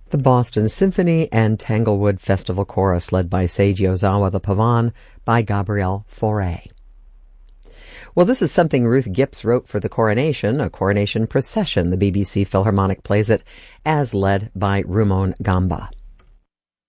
The Boston Symphony and Tanglewood Festival Chorus, led by Seiji Ozawa, the Pavan by Gabrielle Fauré. Well, this is something Ruth Gipps wrote for the coronation, a coronation procession. The BBC Philharmonic plays it as led by Rumon Gamba.